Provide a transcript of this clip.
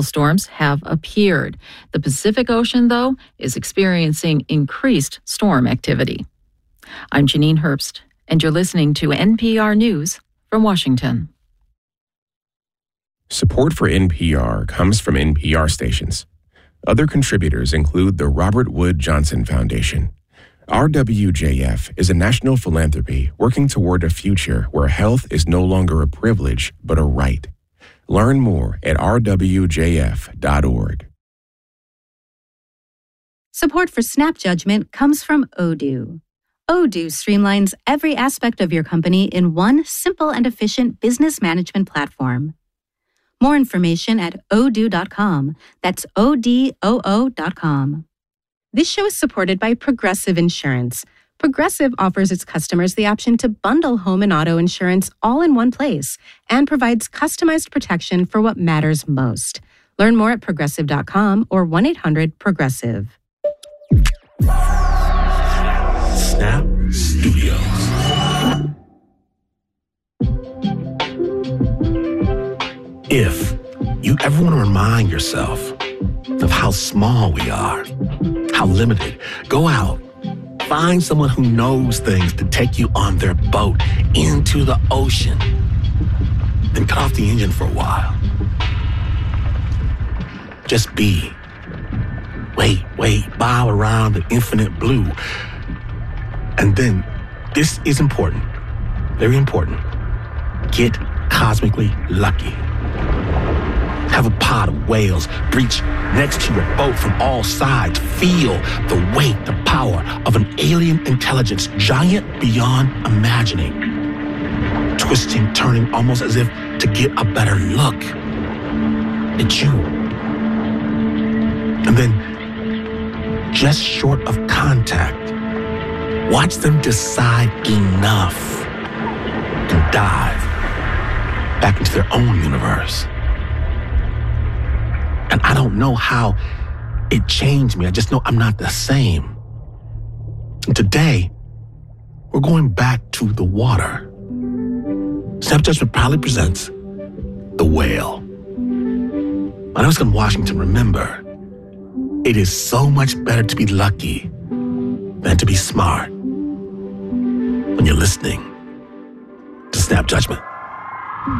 tropical storms have appeared. The Pacific Ocean, though, is experiencing increased storm activity. I'm Janine Herbst, and you're listening to NPR News from Washington. Support for NPR comes from NPR stations. Other contributors include the Robert Wood Johnson Foundation. RWJF is a national philanthropy working toward a future where health is no longer a privilege, but a right. Learn more at rwjf.org. Support for Snap Judgment comes from Odoo. Odoo streamlines every aspect of your company in one simple and efficient business management platform. More information at odoo.com. That's ODOO.com. This show is supported by Progressive Insurance. Progressive offers its customers the option to bundle home and auto insurance all in one place and provides customized protection for what matters most. Learn more at progressive.com or 1-800-PROGRESSIVE. Snap Studios. If you ever want to remind yourself of how small we are, how limited, go out. Find someone who knows things to take you on their boat into the ocean. Then cut off the engine for a while. Just be. Wait, bow around the infinite blue. And then, this is important, very important, get cosmically lucky. Have a pod of whales breach next to your boat from all sides. Feel the weight, the power of an alien intelligence giant beyond imagining. Twisting, turning, almost as if to get a better look at you. And then, just short of contact, watch them decide enough and dive back into their own universe. And I don't know how it changed me. I just know I'm not the same. And today, we're going back to the water. Snap Judgment proudly presents The Whale. My name is Washington. Remember, it is so much better to be lucky than to be smart when you're listening to Snap Judgment.